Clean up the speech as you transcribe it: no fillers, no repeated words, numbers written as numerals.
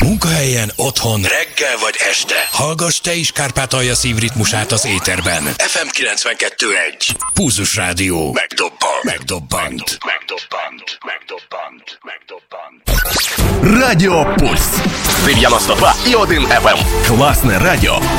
Munkahelyen, otthon, reggel vagy este. Hallgass te is Kárpátalja szívritmusát az éterben. FM 92.1. Pulzus Rádió. Megdobbant. Радио Пульс. 92,1 FM. Классное радио